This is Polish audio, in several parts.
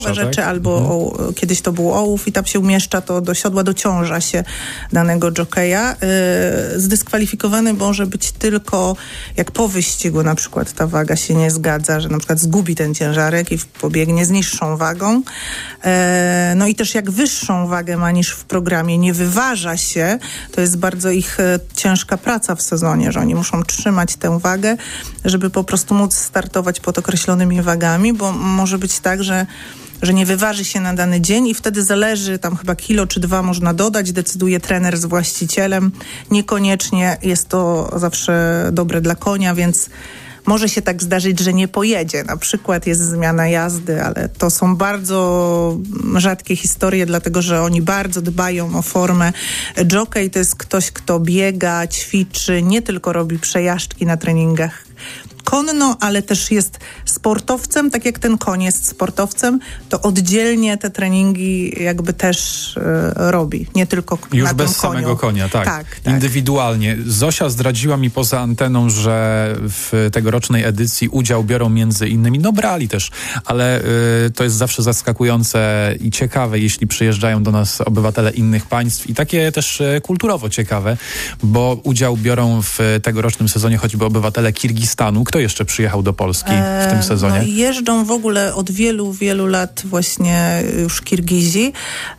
rzeczy, albo kiedyś to był ołów i tam się umieszcza to do siodła, dociąża się danego jokeja. Zdyskwalifikowany może być tylko jak po wyścigu na przykład ta waga się nie zgadza, że na przykład zgubi ten ciężarek i pobiegnie z niższą wagą. No i też jak wyższą wagę ma niż w programie, nie wyważa się, to jest bardzo ich ciężka praca w sezonie, że oni muszą trzymać tę wagę, żeby po prostu móc startować pod określonymi wagami, bo może być tak, że nie wyważy się na dany dzień i wtedy zależy, tam chyba kilo czy 2 można dodać, decyduje trener z właścicielem. Niekoniecznie jest to zawsze dobre dla konia, więc może się tak zdarzyć, że nie pojedzie. Na przykład jest zmiana jazdy, ale to są bardzo rzadkie historie, dlatego że oni bardzo dbają o formę. Jockey to jest ktoś, kto biega, ćwiczy, nie tylko robi przejażdżki na treningach konno, ale też jest sportowcem, tak jak ten koń jest sportowcem, to oddzielnie te treningi jakby też robi, nie tylko już na bez tym koniu. samego konia, tak. Tak. Indywidualnie. Zosia zdradziła mi poza anteną, że w tegorocznej edycji udział biorą między innymi, brali też, ale to jest zawsze zaskakujące i ciekawe, jeśli przyjeżdżają do nas obywatele innych państw i takie też kulturowo ciekawe, bo udział biorą w tegorocznym sezonie choćby obywatele Kirgistanu. Kto jeszcze przyjechał do Polski w tym sezonie? No, jeżdżą w ogóle od wielu, wielu lat właśnie już Kirgizi.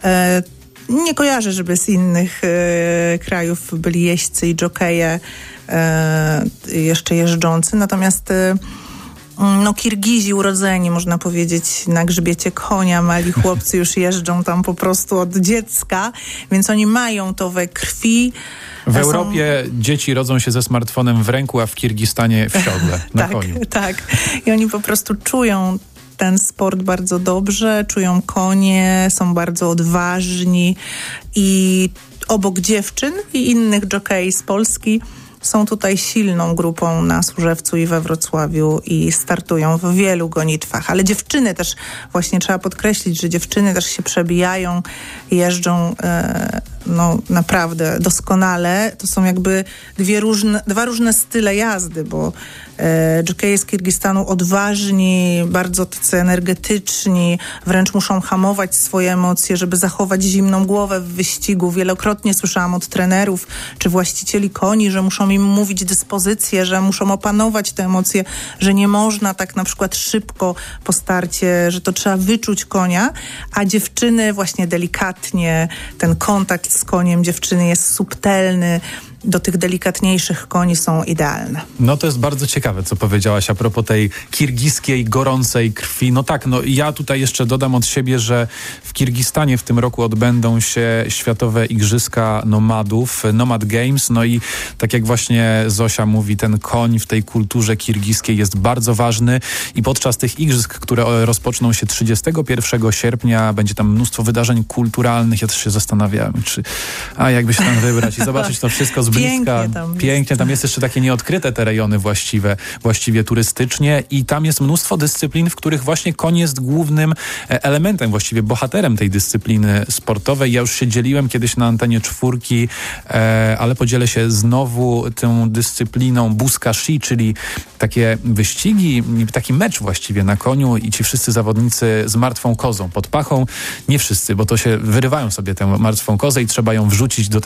Nie kojarzę, żeby z innych krajów byli jeźdźcy i dżokeje jeszcze jeżdżący. Natomiast Kirgizi urodzeni, można powiedzieć, na grzbiecie konia. Mali chłopcy już jeżdżą tam po prostu od dziecka, więc oni mają to we krwi. W Europie dzieci rodzą się ze smartfonem w ręku, a w Kirgistanie w siodle, na koniu. Tak. I oni po prostu czują ten sport bardzo dobrze, czują konie, są bardzo odważni i obok dziewczyn i innych jokei z Polski są tutaj silną grupą na Służewcu i we Wrocławiu i startują w wielu gonitwach. Ale dziewczyny też, właśnie trzeba podkreślić, że dziewczyny też się przebijają, jeżdżą naprawdę doskonale. To są jakby dwa różne style jazdy, bo jokeje z Kirgistanu odważni, bardzo tacy energetyczni, wręcz muszą hamować swoje emocje, żeby zachować zimną głowę w wyścigu. Wielokrotnie słyszałam od trenerów czy właścicieli koni, że muszą im mówić dyspozycje, że muszą opanować te emocje, że nie można tak na przykład szybko po starcie, że to trzeba wyczuć konia, a dziewczyny właśnie delikatnie, ten kontakt z koniem dziewczyny jest subtelny, do tych delikatniejszych koni są idealne. No to jest bardzo ciekawe, co powiedziałaś a propos tej kirgiskiej, gorącej krwi. Ja tutaj jeszcze dodam od siebie, że w Kirgistanie w tym roku odbędą się Światowe Igrzyska Nomadów, Nomad Games, i tak jak właśnie Zosia mówi, ten koń w tej kulturze kirgiskiej jest bardzo ważny i podczas tych igrzysk, które rozpoczną się 31 sierpnia, będzie tam mnóstwo wydarzeń kulturalnych. Ja też się zastanawiałem, jakby się tam wybrać i zobaczyć to wszystko z bliska. Pięknie. Tam jest jeszcze takie nieodkryte te rejony właściwie turystycznie i tam jest mnóstwo dyscyplin, w których właśnie koń jest głównym elementem, właściwie bohaterem tej dyscypliny sportowej. Ja już się dzieliłem kiedyś na antenie 4, ale podzielę się znowu tą dyscypliną buskashi, czyli takie wyścigi, taki mecz właściwie na koniu i ci wszyscy zawodnicy z martwą kozą pod pachą. Nie wszyscy, bo to się wyrywają sobie tę martwą kozę i trzeba ją wrzucić do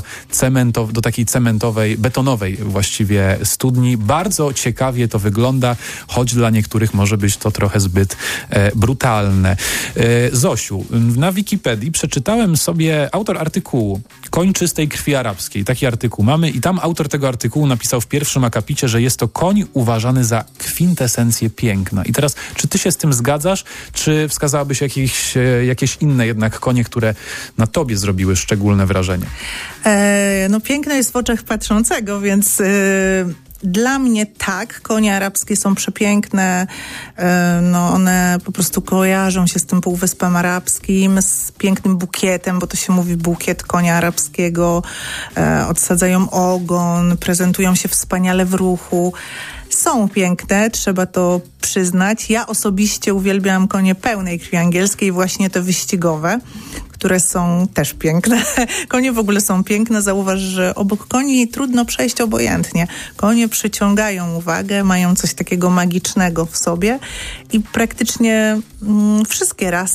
takiej cementowej, betonowej właściwie studni. Bardzo ciekawie to wygląda, choć dla niektórych może być to trochę zbyt brutalne. Zosiu, na Wikipedii przeczytałem sobie autor artykułu Koń czystej krwi arabskiej. Taki artykuł mamy i tam autor tego artykułu napisał w pierwszym akapicie, że jest to koń uważany za kwintesencję piękna. I teraz, czy ty się z tym zgadzasz, czy wskazałabyś jakieś inne jednak konie, które na tobie zrobiły szczególne wrażenie? Piękne jest w oczach patrzącego, więc dla mnie tak, konie arabskie są przepiękne, one po prostu kojarzą się z tym Półwyspem Arabskim, z pięknym bukietem, bo to się mówi bukiet konia arabskiego, odsadzają ogon, prezentują się wspaniale w ruchu. Są piękne, trzeba to przyznać. Ja osobiście uwielbiam konie pełnej krwi angielskiej, właśnie te wyścigowe, które są też piękne. Konie w ogóle są piękne. Zauważ, że obok koni trudno przejść obojętnie. Konie przyciągają uwagę, mają coś takiego magicznego w sobie i praktycznie wszystkie rasy